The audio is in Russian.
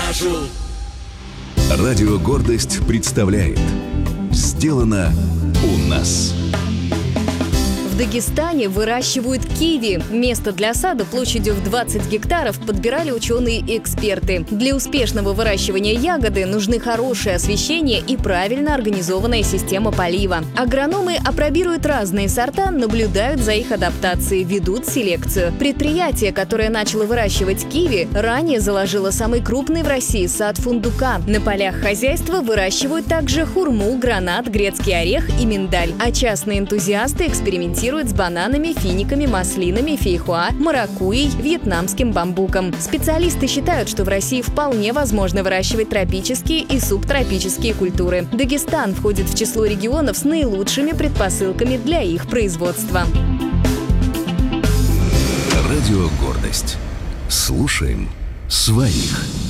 покажу. Радио «Гордость» представляет «Сделано у нас». В Дагестане выращивают киви. Место для сада площадью в 20 гектаров подбирали ученые и эксперты. Для успешного выращивания ягоды нужны хорошее освещение и правильно организованная система полива. Агрономы апробируют разные сорта, наблюдают за их адаптацией, ведут селекцию. Предприятие, которое начало выращивать киви, ранее заложило самый крупный в России сад фундука. На полях хозяйства выращивают также хурму, гранат, грецкий орех и миндаль. А частные энтузиасты экспериментируют с бананами, финиками, маслинами, фейхоа, маракуйей, вьетнамским бамбуком. Специалисты считают, что в России вполне возможно выращивать тропические и субтропические культуры. Дагестан входит в число регионов с наилучшими предпосылками для их производства. Радио «Гордость». Слушаем своих.